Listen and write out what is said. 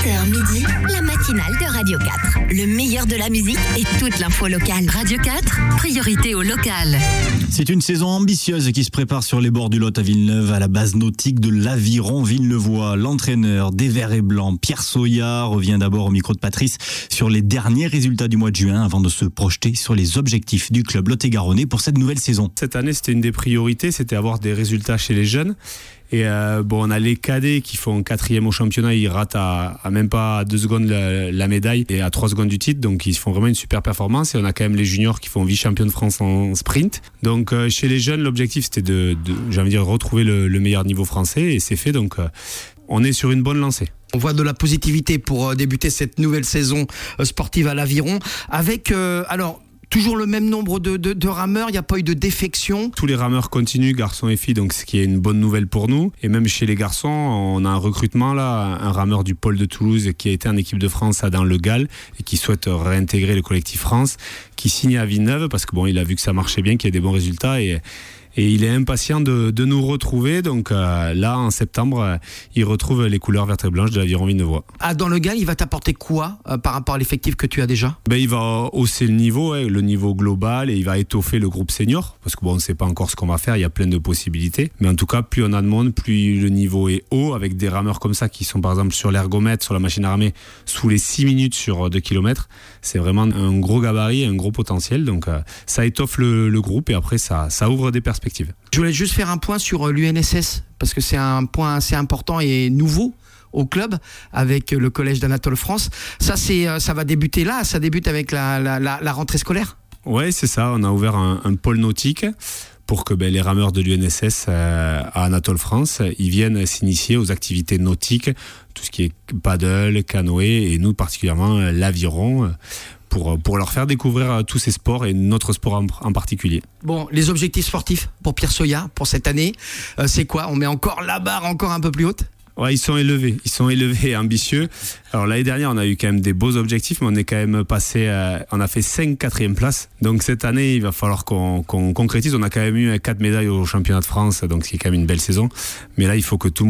8h midi, la matinale de Radio 4. Le meilleur de la musique et toute l'info locale. Radio 4, priorité au local. C'est une saison ambitieuse qui se prépare sur les bords du Lot à Villeneuve, à la base nautique de l'Aviron Villeneuvois. L'entraîneur des Verts et Blancs, Pierre Soya, revient d'abord au micro de Patrice sur les derniers résultats du mois de juin avant de se projeter sur les objectifs du club lot-et-garonnais pour cette nouvelle saison. Cette année, c'était une des priorités, c'était avoir des résultats chez les jeunes. Et on a les cadets qui font 4e au championnat, ils ratent à même pas 2 secondes la médaille et à 3 secondes du titre, donc ils font vraiment une super performance. Et on a quand même les juniors qui font vice-champion de France en sprint. Donc chez les jeunes, l'objectif c'était de retrouver le meilleur niveau français, et c'est fait, donc on est sur une bonne lancée. On voit de la positivité pour débuter cette nouvelle saison sportive à l'Aviron avec toujours le même nombre de rameurs, il n'y a pas eu de défection. Tous les rameurs continuent, garçons et filles, donc ce qui est une bonne nouvelle pour nous. Et même chez les garçons, on a un recrutement là, un rameur du pôle de Toulouse qui a été en équipe de France dans le Gall et qui souhaite réintégrer le collectif France, qui signe à Villeneuve parce que il a vu que ça marchait bien, qu'il y a des bons résultats et il est impatient de nous retrouver. Donc là, en septembre, il retrouve les couleurs vertes et blanches de l'Aviron Villeneuvois. Ah, dans le Gall, il va t'apporter quoi par rapport à l'effectif que tu as déjà ? Il va hausser le niveau global, et il va étoffer le groupe senior. Parce que on ne sait pas encore ce qu'on va faire, il y a plein de possibilités. Mais en tout cas, plus on a de monde, plus le niveau est haut, avec des rameurs comme ça qui sont par exemple sur l'ergomètre, sur la machine à ramer, sous les 6 minutes sur 2 km. C'est vraiment un gros gabarit, un gros potentiel. Donc ça étoffe le groupe, et après ça ouvre des perspectives. Je voulais juste faire un point sur l'UNSS, parce que c'est un point assez important et nouveau au club avec le collège d'Anatole France. Ça va débuter là, ça débute avec la rentrée scolaire. Ouais, c'est ça, on a ouvert un pôle nautique pour que les rameurs de l'UNSS à Anatole France, ils viennent s'initier aux activités nautiques, tout ce qui est paddle, canoë, et nous particulièrement l'aviron, pour leur faire découvrir tous ces sports et notre sport en particulier. Bon, les objectifs sportifs pour Pierre Soya pour cette année, c'est quoi ? On met encore la barre encore un peu plus haute ? Ouais, ils sont élevés et ambitieux. Alors l'année dernière, on a eu quand même des beaux objectifs, mais on est quand même passé, on a fait 5 4e places. Donc cette année, il va falloir qu'on concrétise. On a quand même eu 4 médailles au championnat de France, donc c'est quand même une belle saison. Mais là, il faut que tout le monde